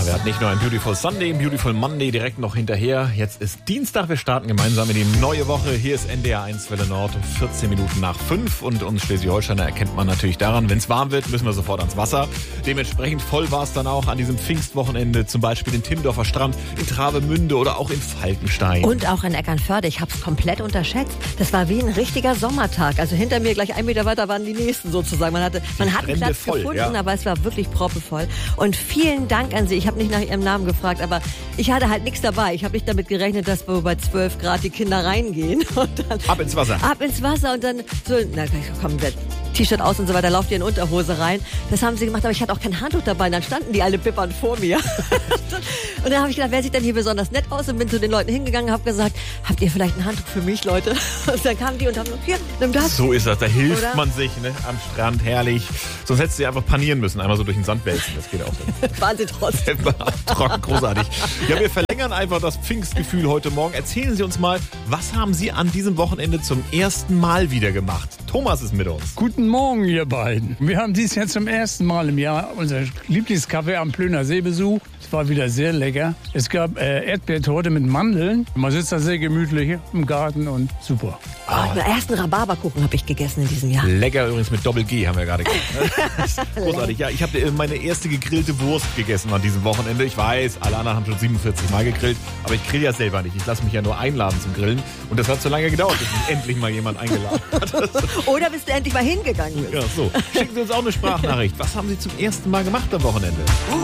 wir hatten nicht nur ein Beautiful Sunday, ein Beautiful Monday direkt noch hinterher. Jetzt ist Dienstag, wir starten gemeinsam in die neue Woche. Hier ist NDR 1 Welle Nord um 14 Minuten nach 5. Und uns Schleswig-Holsteiner erkennt man natürlich daran, wenn es warm wird, müssen wir sofort ans Wasser. Dementsprechend voll war es dann auch an diesem Pfingstwochenende, zum Beispiel in Timmendorfer Strand, in Travemünde oder auch in Falkenstein. Und auch in Eckernförde, ich habe es komplett unterschätzt. Das war wie ein richtiger Sommertag. Also hinter mir gleich 1 Meter weiter waren die nächsten sozusagen. Man hat einen Platz voll, gefunden, ja. Aber es war wirklich proppevoll. Und vielen Dank an Sie. Ich habe nicht nach Ihrem Namen gefragt, aber ich hatte halt nichts dabei. Ich habe nicht damit gerechnet, dass wir bei 12 Grad die Kinder reingehen. Und dann Ab ins Wasser. Ab ins Wasser und dann so, na komm, T-Shirt aus und so weiter, lauft ihr in Unterhose rein. Das haben sie gemacht, aber ich hatte auch kein Handtuch dabei. Und dann standen die alle bippern vor mir. Und dann habe ich gedacht, wer sieht denn hier besonders nett aus? Und bin zu den Leuten hingegangen und habe gesagt, habt ihr vielleicht ein Handtuch für mich, Leute? Und dann kamen die und haben gesagt, hier, nimm das. So ist das, da hilft Oder? Man sich, ne? Am Strand, herrlich. Sonst hättest du sie einfach panieren müssen, einmal so durch den Sand wälzen. Das geht auch so. Waren sie trotzdem. Trocken, großartig. Ja, wir verlängern einfach das Pfingstgefühl heute Morgen. Erzählen Sie uns mal, was haben Sie an diesem Wochenende zum ersten Mal wieder gemacht? Thomas ist mit uns. Guten Morgen, ihr beiden. Wir haben dieses Jahr zum ersten Mal im Jahr unser Lieblingscafé am Plöner See besucht. Es war wieder sehr lecker. Es gab Erdbeertorte mit Mandeln. Man sitzt da sehr gemütlich im Garten und super. Den ersten Rhabarberkuchen habe ich gegessen in diesem Jahr. Lecker übrigens mit Doppel-G, haben wir gerade gesagt. Ne? Großartig. Ja, ich habe meine erste gegrillte Wurst gegessen an diesem Wochenende. Ich weiß, alle anderen haben schon 47 Mal gegrillt, aber ich grill ja selber nicht. Ich lasse mich ja nur einladen zum Grillen. Und das hat so lange gedauert, bis mich endlich mal jemand eingeladen hat. Oder bist du endlich mal hingegangen? Ja, so. Schicken Sie uns auch eine Sprachnachricht. Was haben Sie zum ersten Mal gemacht am Wochenende?